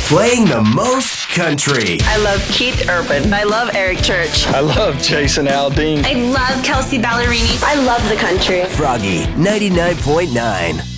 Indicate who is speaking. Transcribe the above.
Speaker 1: Playing the most country.
Speaker 2: I love Keith Urban. I love Eric Church.
Speaker 3: I love Jason Aldean.
Speaker 4: I love Kelsey Ballerini.
Speaker 5: I love the country.
Speaker 1: Froggy 99.9.